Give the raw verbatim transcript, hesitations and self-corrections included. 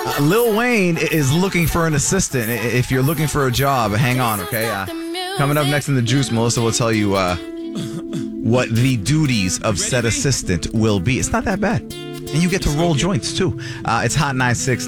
Uh, Lil Wayne is looking for an assistant. I- If you're looking for a job, hang on, okay? Uh, coming up next in the Juice, Melissa will tell you uh, what the duties of said assistant will be. It's not that bad. And you get to roll joints, too. Uh, it's Hot nine six.